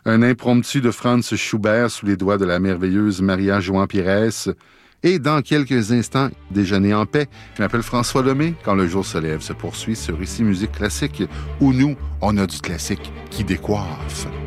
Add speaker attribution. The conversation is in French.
Speaker 1: Un impromptu de Franz Schubert sous les doigts de la merveilleuse Maria Joan Pires. Et dans quelques instants, déjeuner en paix. Je m'appelle François Lemay. Quand le jour se lève se poursuit sur Ici Musique Classique, où nous, on a du classique qui décoiffe.